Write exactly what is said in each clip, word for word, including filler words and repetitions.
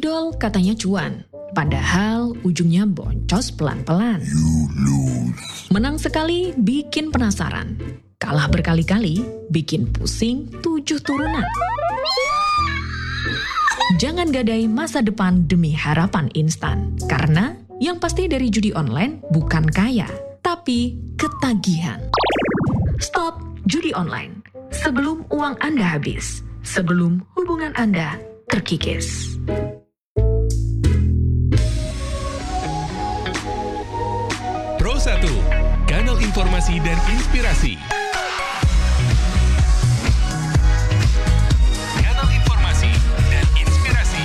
Dodol katanya cuan, padahal ujungnya boncos pelan-pelan. Menang sekali bikin penasaran, kalah berkali-kali bikin pusing tujuh turunan. Jangan gadai masa depan demi harapan instan, karena yang pasti dari judi online bukan kaya, tapi ketagihan. Stop judi online sebelum uang Anda habis, sebelum hubungan Anda terkikis. Pro satu, kanal informasi dan inspirasi. Kanal informasi dan inspirasi.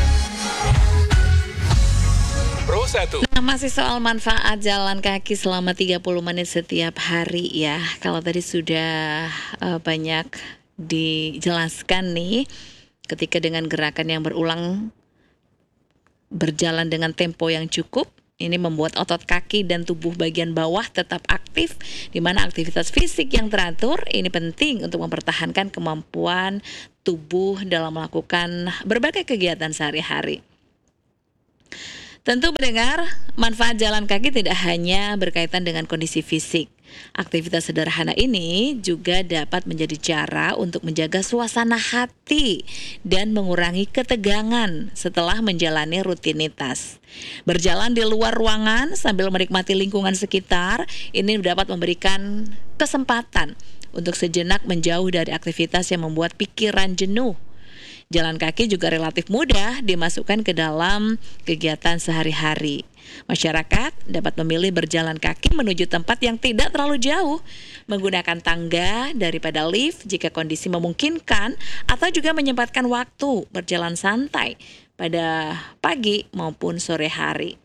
Pro satu. Nah, masih soal manfaat jalan kaki selama tiga puluh menit setiap hari ya. Kalau tadi sudah uh, banyak dijelaskan nih, ketika dengan gerakan yang berulang berjalan dengan tempo yang cukup, ini membuat otot kaki dan tubuh bagian bawah tetap aktif, di mana aktivitas fisik yang teratur ini penting untuk mempertahankan kemampuan tubuh dalam melakukan berbagai kegiatan sehari-hari. Tentu mendengar, manfaat jalan kaki tidak hanya berkaitan dengan kondisi fisik. Aktivitas sederhana ini juga dapat menjadi cara untuk menjaga suasana hati dan mengurangi ketegangan setelah menjalani rutinitas. Berjalan di luar ruangan sambil menikmati lingkungan sekitar, ini dapat memberikan kesempatan untuk sejenak menjauh dari aktivitas yang membuat pikiran jenuh. Jalan kaki juga relatif mudah dimasukkan ke dalam kegiatan sehari-hari. Masyarakat dapat memilih berjalan kaki menuju tempat yang tidak terlalu jauh, menggunakan tangga daripada lift jika kondisi memungkinkan, atau juga menyempatkan waktu berjalan santai pada pagi maupun sore hari.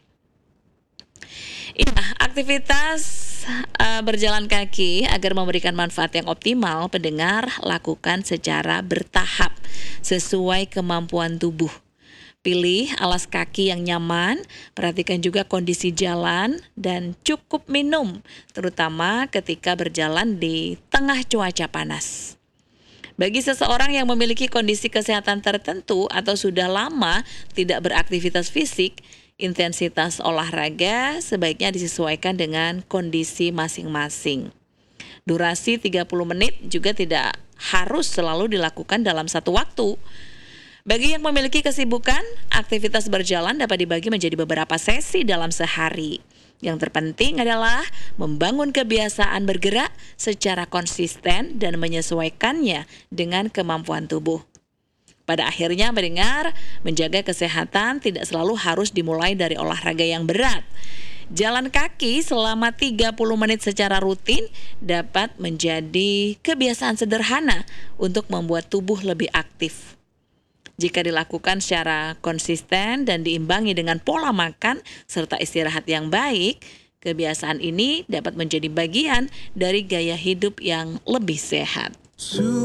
Ya, aktivitas uh, berjalan kaki agar memberikan manfaat yang optimal, pendengar lakukan secara bertahap sesuai kemampuan tubuh. Pilih alas kaki yang nyaman, perhatikan juga kondisi jalan, dan cukup minum, terutama ketika berjalan di tengah cuaca panas. Bagi seseorang yang memiliki kondisi kesehatan tertentu atau sudah lama tidak beraktivitas fisik, intensitas olahraga sebaiknya disesuaikan dengan kondisi masing-masing. Durasi tiga puluh menit juga tidak harus selalu dilakukan dalam satu waktu. Bagi yang memiliki kesibukan, aktivitas berjalan dapat dibagi menjadi beberapa sesi dalam sehari. Yang terpenting adalah membangun kebiasaan bergerak secara konsisten dan menyesuaikannya dengan kemampuan tubuh. Pada akhirnya mendengar, menjaga kesehatan tidak selalu harus dimulai dari olahraga yang berat. Jalan kaki selama tiga puluh menit secara rutin dapat menjadi kebiasaan sederhana untuk membuat tubuh lebih aktif. Jika dilakukan secara konsisten dan diimbangi dengan pola makan serta istirahat yang baik, kebiasaan ini dapat menjadi bagian dari gaya hidup yang lebih sehat.